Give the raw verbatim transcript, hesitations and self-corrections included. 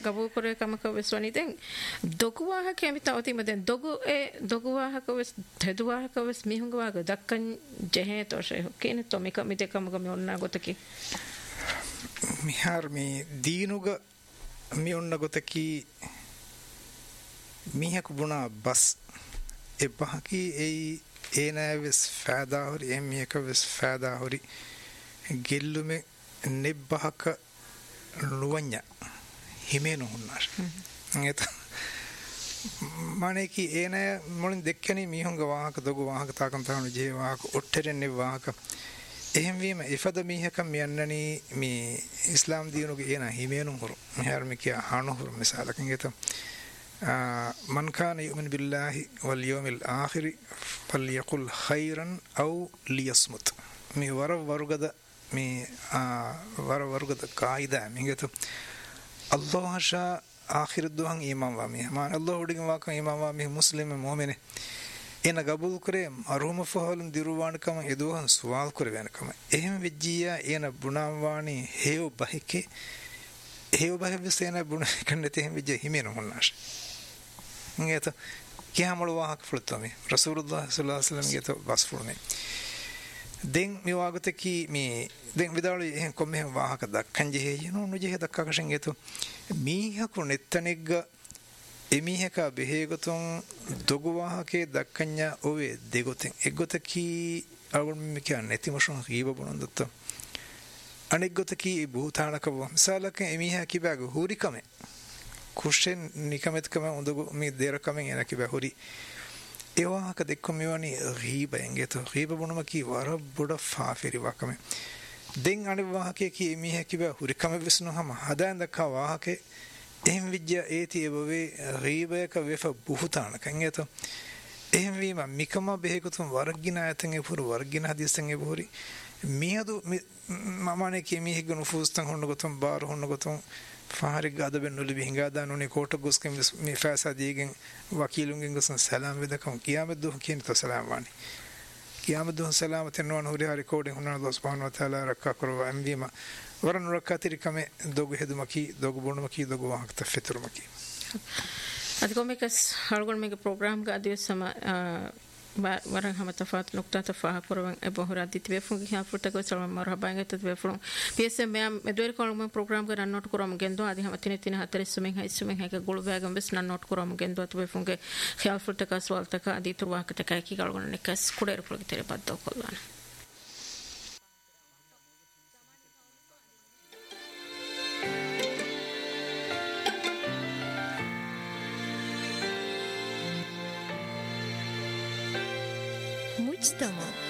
කබූ කරේ කමක වෙස්වනි දැන් දොගු වාහක එමිත ඔතිම දැන් දොගු ඒ දොගු වාහක වෙස් තෙදු වාහක වෙස් මිහුඟ වාග දක්කන් ජෙහෙ තෝෂේ කේන තොමික මිද කමක මෙ ඔන්නා ගොතකි මිහාර මේ දීනුග මි ඔන්න ගොතකි මිහක බුණා බස් ඒ බහකි ඒ ඒනෑවෙස් ෆෑදාහොරි එම් මිහක වෙස් ෆෑදාහොරි ගෙල්ලුමේ නෙබ්බහක ලුවඤ්ඤ හිමේන හුන්නාර එත මානේ කි ඒනෑ මොලින් දෙක්කනි මිහුංග වාහක දොග වාහක තාකම් තහනු ජේ වාහක ඔට්ටෙරෙන් නෙ වාහක එහෙම වීම ඉෆද මිහක මියන්නනි මේ ඉස්ලාම් දිනුගේ ඒන හිමේන හුරු මෙහර මිකිය හානු හුරු මිසාලකින් එත من كان يؤمن بالله واليوم الآخر فليقل خيرا أو ليصمت مي ور ورغد مي ور ورغد قاعدة ميغت الله شاء آخر الدوان إمام وامي ما الله ودين واقع إمام وامي مسلم مؤمن إن قبول كريم أروم فهول ديروان كم يدوهن سوال كريم كم إهم وجيا إن بناواني هيو بهكي هيو بهك بسينا بنا كنتهم وجه همين هناش نيته كيامل واهك فلتامي رسول الله صلى الله عليه وسلم يته باسفورني دين مي واغتكي مي دين بدالي هن كومه واهك دكان جه ينو نجه دكا كشن يته ميهكو نتنيغ එමිහක බෙහෙගතුන් දොගු වාහකේ දක්කඤ්ඤා ඔවේ දෙගොතෙන් එගොතකි අලුන් මික නැතිමෂන් රීව බොනොන්දත අනෙගොතකි භූතානක වම්සලක එමිහ කිබග හුරිකම කුෂෙන් නිකමෙත්කම උදගු මේ දෙරකම එන කිබ හුරි ඒවාහක දෙක්කො මෙවනි රීබෙන් ගෙත රීබ බොනම කි වර බොඩ ෆාෆිරි වකම දෙන් අනිවාහකේ කි එමිහ කිබ හුරිකම විසනහම හදාන් දක්වා වාහකේ එහෙම විද්‍යා ඒති එබවේ රීබයක වෙෆ බුහතානකන් එත එහෙම වීම මිකම බෙහෙකුතුන් වර්ගින ඇතන් එපුරු වර්ගින හදිස්සන් එපුරි මියදු මමනේ කෙමි හිගනු ෆුස්තන් හොන්න ගොතම් බාර හොන්න ගොතම් ෆාරිග අද බෙන්නුලි බිහිඟා දානුනේ කොට ගොස්කම් මේ ෆාසදීගෙන් වකීලුන්ගෙන් ගොසන් සලාම් වෙදකම් කියාමත් දුහ කියන තෝ සලාම් වani කියාමත් දුහ සලාම තෙන්වන් හොරි හරි කෝඩෙන් හොන්න දොස් පහන වතාලා රක්කා කරව එම්වීම ورن ركعتي كم دوغ هدمكي دوغ بونمكي دوغ وقت فترمكي أتكلم هالقول ميك program كاديو سما ورن هم تفات نقطة تفاهم كوربان أبوه رادي تبيفون كي هالفرت كوي سلام مرحبا إنك تبيفون بيسه ميام مدوير كلام program كران نوت كورام جندو عادي هم تيني تيني هاتري سمين هاي سمين هاي كقول بيعم بس نان نوت كورام جندو تبيفون كي هالفرت كاسوال تكا عادي تروح كتكاي كي كالقول نكاس كودير كل كتير بعد كلنا مجتمع